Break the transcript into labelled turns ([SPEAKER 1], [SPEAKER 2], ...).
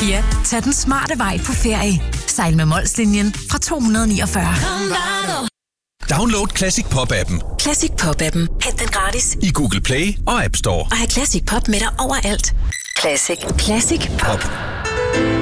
[SPEAKER 1] Ja, tag den smarte vej på ferie. Sejl med Molslinjen fra 249.
[SPEAKER 2] Download Classic Pop-appen.
[SPEAKER 1] Classic Pop-appen. Hent den gratis.
[SPEAKER 2] I Google Play og App Store.
[SPEAKER 1] Og have Classic Pop med dig overalt. Classic Pop.